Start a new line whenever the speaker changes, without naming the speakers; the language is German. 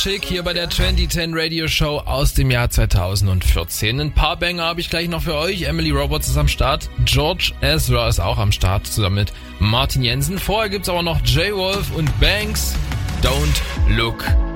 Schick hier bei der 2010 Radio Show aus dem Jahr 2014. Ein paar Banger habe ich gleich noch für euch. Emily Roberts ist am Start. George Ezra ist auch am Start, zusammen mit Martin Jensen. Vorher gibt's aber noch J-Wolf und Banks. Don't Look